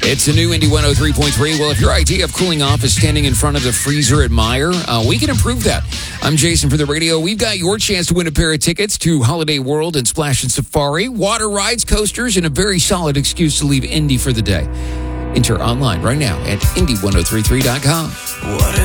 It's a new Indy 103.3. Well, if your idea of cooling off is standing in front of the freezer at Meijer, we can improve that. I'm Jason for the radio. We've got your chance to win a pair of tickets to Holiday World and Splash and Safari, water rides, coasters, and a very solid excuse to leave Indy for the day. Enter online right now at Indy1033.com.